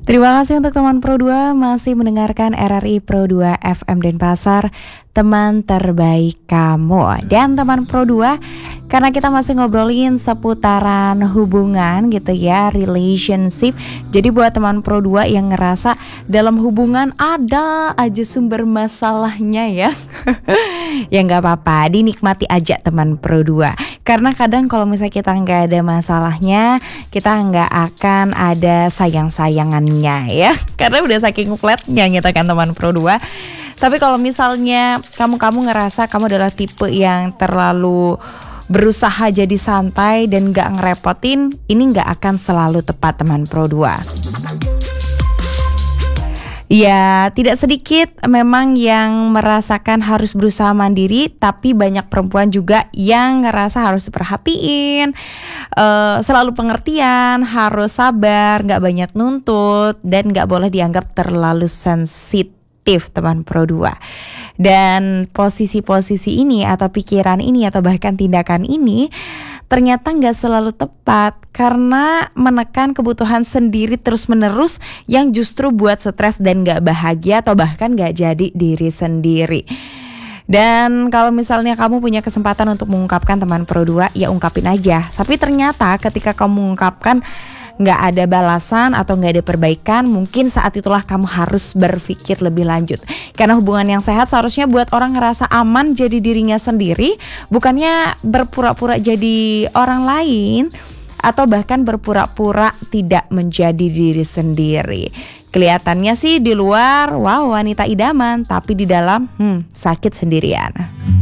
Terima kasih untuk teman Pro 2 masih mendengarkan RRI Pro 2 FM Denpasar, teman terbaik kamu. Dan teman Pro 2, karena kita masih ngobrolin seputaran hubungan gitu ya, relationship. Jadi buat teman Pro 2 yang ngerasa dalam hubungan ada aja sumber masalahnya ya, ya nggak apa-apa, dinikmati aja teman Pro 2. Karena kadang kalau misalnya kita nggak ada masalahnya, kita nggak akan ada sayang-sayangannya ya, karena udah saking ngukletnya gitu kan teman Pro 2. Tapi kalau misalnya kamu ngerasa kamu adalah tipe yang terlalu berusaha jadi santai dan gak ngerepotin, ini gak akan selalu tepat teman Pro 2. Ya, tidak sedikit memang yang merasakan harus berusaha mandiri, tapi banyak perempuan juga yang ngerasa harus diperhatiin, selalu pengertian, harus sabar, gak banyak nuntut, dan gak boleh dianggap terlalu sensitif teman Pro 2. Dan posisi-posisi ini atau pikiran ini atau bahkan tindakan ini ternyata nggak selalu tepat karena menekan kebutuhan sendiri terus-menerus yang justru buat stres dan nggak bahagia atau bahkan nggak jadi diri sendiri. Dan kalau misalnya kamu punya kesempatan untuk mengungkapkan teman Pro 2, ya ungkapin aja. Tapi ternyata ketika kamu mengungkapkan nggak ada balasan atau nggak ada perbaikan, mungkin saat itulah kamu harus berpikir lebih lanjut. Karena hubungan yang sehat seharusnya buat orang ngerasa aman jadi dirinya sendiri, bukannya berpura-pura jadi orang lain atau bahkan berpura-pura tidak menjadi diri sendiri. Kelihatannya sih di luar, wow wanita idaman, tapi di dalam sakit sendirian.